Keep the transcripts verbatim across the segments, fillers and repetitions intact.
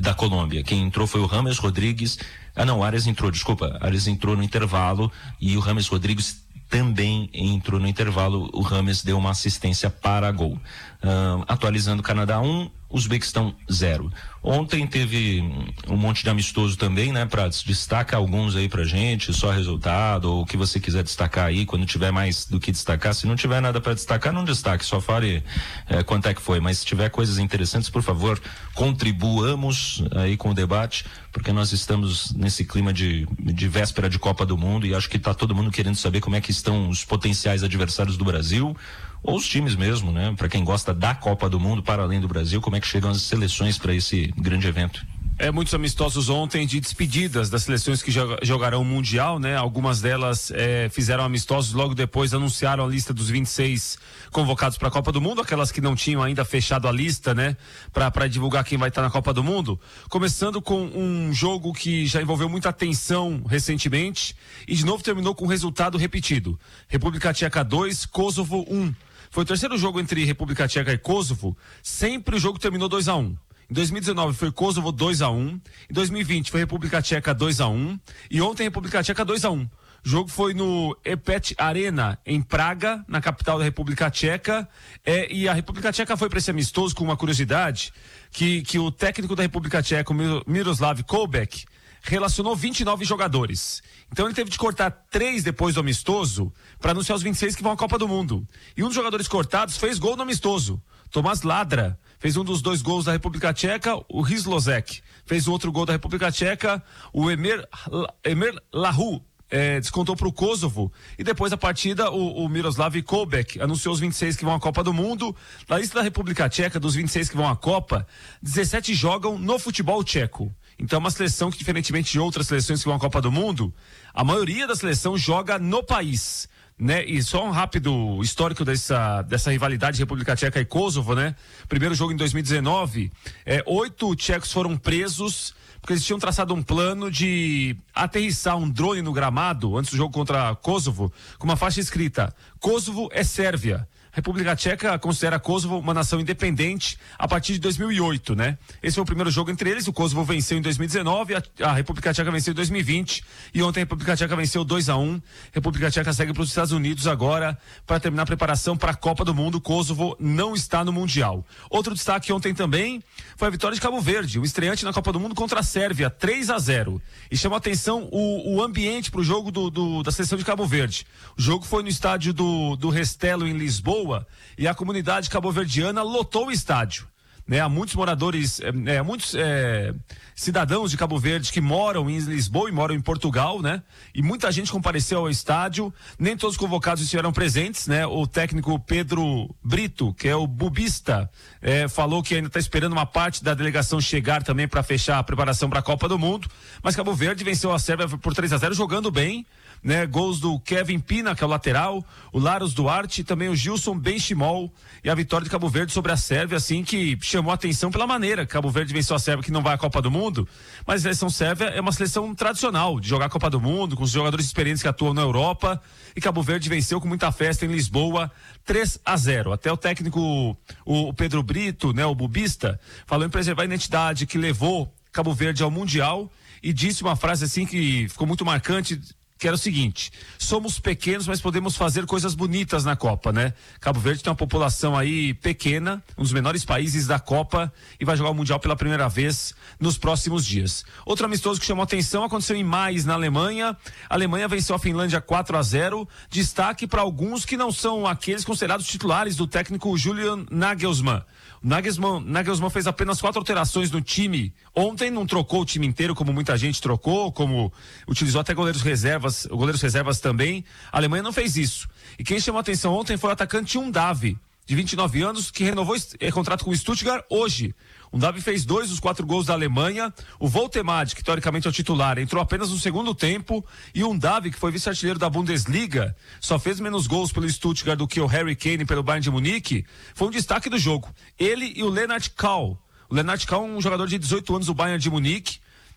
da Colômbia. Quem entrou foi o James Rodrigues. Ah, não, o Arias entrou, desculpa. O Arias entrou no intervalo e o James Rodrigues também entrou no intervalo. O James deu uma assistência para gol. Uh, atualizando, Canadá um, Uzbequistão zero. Ontem teve um monte de amistoso também, né? Para destacar alguns aí pra gente, só resultado, ou o que você quiser destacar aí, quando tiver mais do que destacar. Se não tiver nada para destacar, não destaque, só fale é, quanto é que foi. Mas se tiver coisas interessantes, por favor, contribuamos aí com o debate, porque nós estamos nesse clima de, de véspera de Copa do Mundo e acho que tá todo mundo querendo saber como é que estão os potenciais adversários do Brasil, ou os times mesmo, né? Para quem gosta da Copa do Mundo, para além do Brasil, como é que chegam as seleções para esse grande evento? É, muitos amistosos ontem de despedidas das seleções que jogarão o Mundial, né? Algumas delas é, fizeram amistosos, logo depois anunciaram a lista dos vinte e seis convocados para a Copa do Mundo, aquelas que não tinham ainda fechado a lista, né? Para divulgar quem vai estar na Copa do Mundo. Começando com um jogo que já envolveu muita atenção recentemente e de novo terminou com um resultado repetido. República Tcheca dois, Kosovo um. Foi o terceiro jogo entre República Tcheca e Kosovo, sempre o jogo terminou dois a um. Em dois mil e dezenove foi Kosovo dois a um, em dois mil e vinte foi República Tcheca dois a um e ontem República Tcheca dois a um. O jogo foi no Epet Arena, em Praga, na capital da República Tcheca, é, e a República Tcheca foi para esse amistoso com uma curiosidade, que, que o técnico da República Tcheca, o Miroslav Koubek, relacionou vinte e nove jogadores. Então ele teve de cortar três depois do amistoso para anunciar os vinte e seis que vão à Copa do Mundo. E um dos jogadores cortados fez gol no amistoso. Tomás Ladra fez um dos dois gols da República Tcheca, o Rizlozek fez o outro gol da República Tcheca, o Emir, Emir Lahu É, descontou para o Kosovo e depois da partida o, o Miroslav Koubek anunciou os vinte e seis que vão à Copa do Mundo. Na lista da República Tcheca, dos vinte e seis que vão à Copa, dezessete jogam no futebol tcheco. Então é uma seleção que, diferentemente de outras seleções que vão à Copa do Mundo, a maioria da seleção joga no país, né? E só um rápido histórico dessa, dessa rivalidade República Tcheca e Kosovo, né? Primeiro jogo em dois mil e dezenove, é, oito tchecos foram presos porque eles tinham traçado um plano de aterrissar um drone no gramado antes do jogo contra Kosovo, com uma faixa escrita: Kosovo é Sérvia. A República Tcheca considera Kosovo uma nação independente a partir de dois mil e oito, né? Esse foi o primeiro jogo entre eles. O Kosovo venceu em dois mil e dezenove, a, a República Tcheca venceu em dois mil e vinte e ontem a República Tcheca venceu dois a um. A República Tcheca segue para os Estados Unidos agora para terminar a preparação para a Copa do Mundo. Kosovo não está no Mundial. Outro destaque ontem também foi a vitória de Cabo Verde, o estreante na Copa do Mundo contra a Sérvia, três a zero. E chama a atenção o, o ambiente para o jogo do, do, da seleção de Cabo Verde. O jogo foi no estádio do, do Restelo, em Lisboa, e a comunidade cabo-verdiana lotou o estádio, né? Há muitos moradores, é, é, muitos é, cidadãos de Cabo Verde que moram em Lisboa e moram em Portugal, né? E muita gente compareceu ao estádio, nem todos os convocados estiveram presentes, né? O técnico Pedro Brito, que é o bubista, é, falou que ainda está esperando uma parte da delegação chegar também para fechar a preparação para a Copa do Mundo, mas Cabo Verde venceu a Sérvia por três a zero, jogando bem, né? Gols do Kevin Pina, que é o lateral, o Laros Duarte, também o Gilson Benchimol, e a vitória de Cabo Verde sobre a Sérvia, assim, que chamou a atenção pela maneira que Cabo Verde venceu a Sérvia, que não vai à Copa do Mundo, mas a seleção sérvia é uma seleção tradicional de jogar a Copa do Mundo, com os jogadores experientes que atuam na Europa, e Cabo Verde venceu com muita festa em Lisboa, três a zero. Até o técnico, o Pedro Brito, né, o bubista, falou em preservar a identidade que levou Cabo Verde ao Mundial e disse uma frase assim que ficou muito marcante, que era o seguinte: somos pequenos, mas podemos fazer coisas bonitas na Copa, né? Cabo Verde tem uma população aí pequena, um dos menores países da Copa, e vai jogar o Mundial pela primeira vez nos próximos dias. Outro amistoso que chamou atenção aconteceu em Mais, na Alemanha. A Alemanha venceu a Finlândia quatro a zero. Destaque para alguns que não são aqueles considerados titulares do técnico Julian Nagelsmann. O Nagelsmann, Nagelsmann fez apenas quatro alterações no time. Ontem não trocou o time inteiro, como muita gente trocou, como utilizou até goleiros reservas, goleiros reservas também. A Alemanha não fez isso. E quem chamou a atenção ontem foi o atacante Undav, de vinte e nove anos, que renovou é, contrato com o Stuttgart hoje. O Undav fez dois dos quatro gols da Alemanha. O Voltemade, que teoricamente é o titular, entrou apenas no segundo tempo. E o Undav, que foi vice-artilheiro da Bundesliga, só fez menos gols pelo Stuttgart do que o Harry Kane pelo Bayern de Munique, foi um destaque do jogo. Ele e o Lennart Kahl. O Lennart Kahl é um jogador de dezoito anos do Bayern de Munique,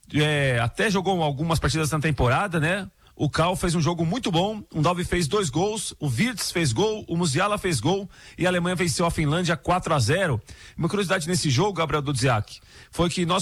é, até jogou algumas partidas na temporada, né? O Kahl fez um jogo muito bom, o Undav fez dois gols, o Wirtz fez gol, o Musiala fez gol e a Alemanha venceu a Finlândia quatro a zero. Uma curiosidade nesse jogo, Gabriel Dudziak, foi que nós